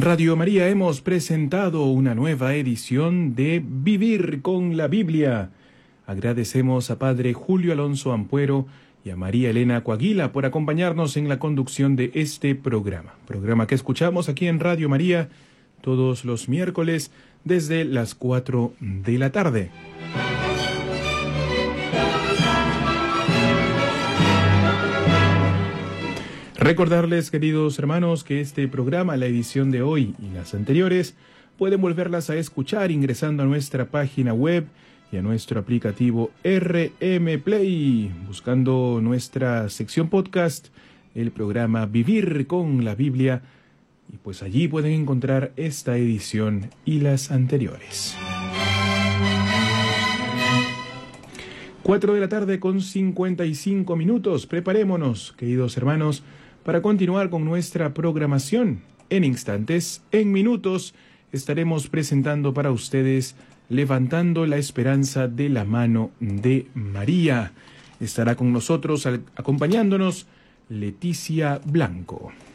Radio María hemos presentado una nueva edición de Vivir con la Biblia. Agradecemos a Padre Julio Alonso Ampuero y a María Elena Coaguila por acompañarnos en la conducción de este programa que escuchamos aquí en Radio María todos los miércoles desde las 4 de la tarde. Recordarles, queridos hermanos, que este programa, la edición de hoy y las anteriores, pueden volverlas a escuchar ingresando a nuestra página web y a nuestro aplicativo RM Play, buscando nuestra sección podcast, el programa Vivir con la Biblia, y pues allí pueden encontrar esta edición y las anteriores. 4 de la tarde con 55 minutos. Preparémonos, queridos hermanos, para continuar con nuestra programación. En instantes, en minutos, estaremos presentando para ustedes Levantando la Esperanza de la Mano de María. Estará con nosotros, acompañándonos, Leticia Blanco.